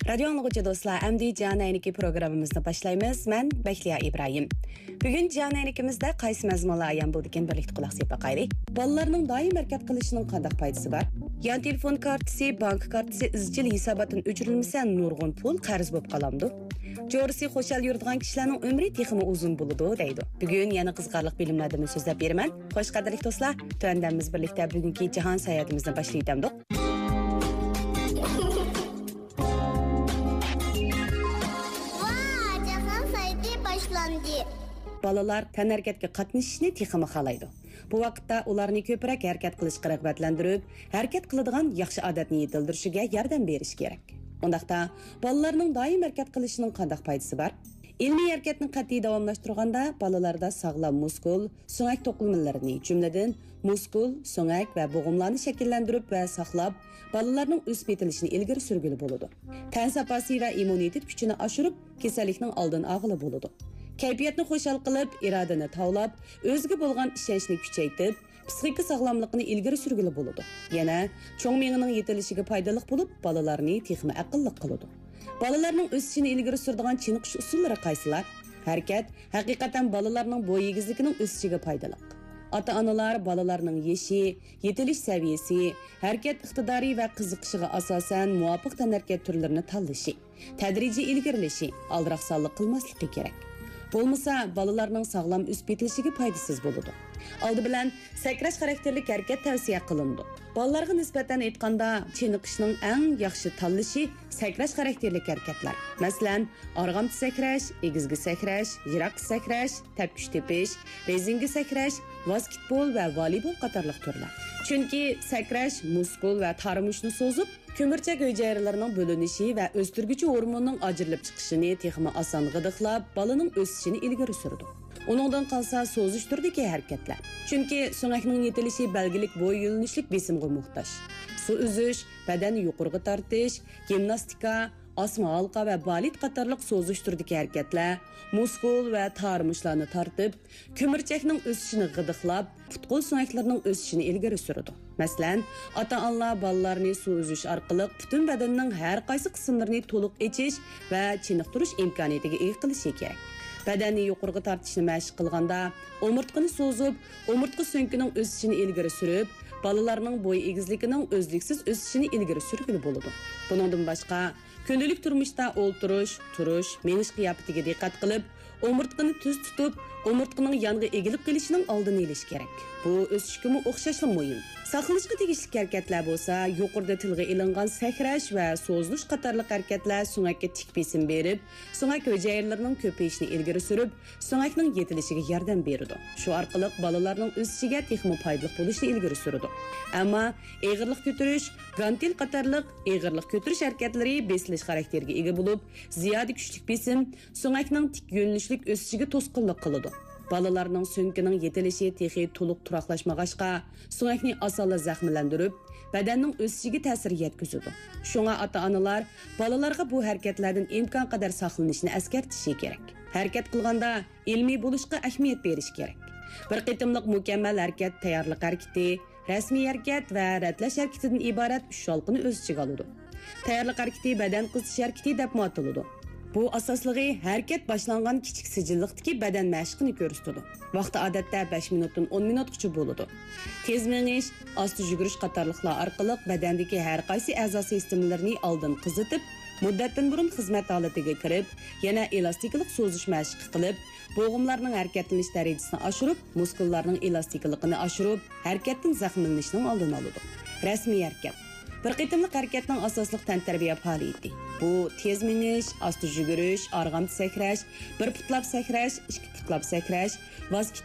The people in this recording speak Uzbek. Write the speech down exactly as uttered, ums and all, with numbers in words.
Radio anlıqıcı dostlar, əmdi Can Əyniki programımızda başlayımız. Mən Bəkliya İbrahim. Bugün Can Əynikimizdə qaysı məzmunla ayan buldikin birlikdə qulaq sepə qayri. Balalarının daim hərəkət qilishinin qandaq faydası var? Yan telefon kartisi, bank kartisi izchil hisobatdan o'chirilmasa nurg'un pul qarz bo'lib qolamdi. Jo'risi xo'shal yuradigan kishilarning umri texmi uzun bo'ladi deydi. Bugun yana qiziqarli bilimlardan so'zlab beraman. Xo'sh qadrli do'stlar, to'yandamiz birlikda bugungi jahon sayohatimizni boshlaydik. Balalar tənərkətə qatnışışını texmi xalaydı. Bu vaqtda ularni ko'proq harakat qilishga rag'batlantirib, harakat qiladigan yaxshi odatni yetildirishiga yordam berish kerak. Undaqda balalarning doim harakat qilishining qanday foydasi bor? Ilmiy harakatni qat'iy davomlashtirganda balalarda sog'lom muskul, so'ngak to'qimalarining, jumladan muskul, so'ngak va bo'g'imlarni shakllantirib va saqlab, balalarning o'sib yetilishini ilgari surgili bo'ladi. Tan safasi va immunitet kuchini oshirib, kasallikning oldini olg'ili bo'ladi. Kayfiyatni xo'shal qilib, irodani tavlab, o'ziga bo'lgan ishonchni kuchaytirib, psixika sog'lomligini ilgari surgili bo'ladi. Yana cho'ng miyaning yetilishiga foydali bo'lib, balalarni texmi aqlli qiladi. Balalarning o'sishini ilgari suradigan chiniqish usullari qaysilar? Harakat haqiqatan balalarning bo'y egizligining o'sishiga foydali. Ota-onalar balalarning yeshi, yetilish saviyasi, harakat iqtidori va qiziqishiga asosan muvofiq tanarkat turlarini tanlashi, tadrijiy ilgarilashi, aldiraqsonlik qilmasligi kerak. Bo'lmasa, balalarning sog'lom o'sib yetilishiga foydasiz bo'ladi. Oldi bilan sakrash xarakterli harakat tavsiya qilindi. Balalarga nisbatan aytganda, chiniqishning eng yaxshi tanlashi sakrash xarakterli harakatlar. Masalan, arg'amchi sakrash, egizgi sakrash, yiroq sakrash, tepkish tepish, rezinga sakrash, basketbol va voleybol qatorliq turlar. Chunki sakrash muskul va tarmushni so'zib, ko'mirchak hujayralarining bo'linishi va o'stirguchi hormonning ajrilib chiqishini texmi oson g'idiqlab, balaning o'sishini ilgari surdi. Uningdan qolsa so'zish turdagi harakatlar. Chunki so'ngakning yetilishi belgilik bo'y yo'linishlik besimga muhtoj. Suv uzish, badanni yuqoriga tortish, gimnastika, osma halqa va balet qatorliq so'zish turdagi harakatlar muskul va tarmushlarni tortib, ko'mirchakning o'sishini g'idiqlab, putqul so'ngaklarining o'sishini ilgari surdi. Masalan, ota-onalar bolalarni suv uzish orqali butun badanning har qaysi qismlarini to'liq echish va chiniqtirish imkoniyatiga ega qilishi kerak. Badanni yuqoriga tortishni mashq qilganda, umurtqani so'zib, umurtqa so'nkining o'sishini ilgari surib, balalarning bo'y egizligining o'zliksiz o'sishini ilgari surgili bo'ladi. Buningdan boshqa, kundalik turmushda o'ltirish, turish, menish qiyofatiga diqqat qilib, umurtqani tuz tutib, umurtqaning yonga egilib kelishining oldini olish kerak. Bu o'sishga o'xshashli muhim. Saqlashga tegishli harakatlar bo'lsa, yuqorida tilga ilingan sakrash va so'zlish qatorliq harakatlar so'ngakka tik besim berib, so'ngak hujayralarining ko'payishini ilgari surib, so'ngakning yetilishiga yordam beradi. Shu orqali balalarning o'sishiga texmi foydali bo'lishini ilgari suradi. Ammo eg'irlik ko'tarish, gantel qatorliq eg'irlik ko'tarish harakatlari besilish xarakteriga ega bo'lib, ziyoda kuchli besim so'ngakning tik yo'nalishlik o'sishiga to'sqinlik qiladi. Balalarning so'nkining yetilishi texi to'liq turaqlashmag'achqa, so'ngakni osonla zaxmlantirib, badanning o'sishiga ta'sir yetkazadi. Shunga ota-onalar balalarga bu harakatlardan imkon qadar saqlanishni eskartishi kerak. Harakat qilganda ilmiy bo'lishga ahamiyat berish kerak. Bir qitimliq mukammal harakat tayyorlik harakati, rasmiy harakat va ratlash harakatidan iborat uch halqani o'z ichiga oladi. Tayyorlik harakati badan qizish harakati deb ataladi. Bu asosligi harakat boshlangan kichik sijillikdagi badan mashqini ko'rsatadi. Vaqti odatda besh minutdan o'n minutgacha bo'ladi. Tez menish, asta yugurish qatorliqlar orqali badandagi har qaysi a'zo sistemlarini oldin qizitib, muddatdan burun xizmat holatiga kirib, yana elastiklik so'zish mashqi qilib, bo'g'imlarning harakatlanish darajasini oshirib, muskullarning elastikligini oshirib, harakatdan zaxmlanishning oldini oladi. Rasmiy harakat bir qitimliq harakatning asosliq tantarbiya faoliyati. Bu tez minish, asta yugurish, arg'amchi sakrash, bir putlab sakrash, ikki putlab sakrash,